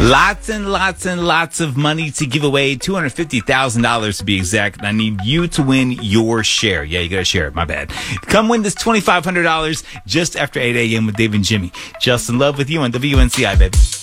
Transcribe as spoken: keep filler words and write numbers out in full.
Lots and lots and lots of money to give away. two hundred fifty thousand dollars to be exact. And I need you to win your share. Yeah, you got to share it. My bad. Come win this twenty-five hundred dollars just after eight a.m. with Dave and Jimmy. Justin Love with you on W N C I, baby.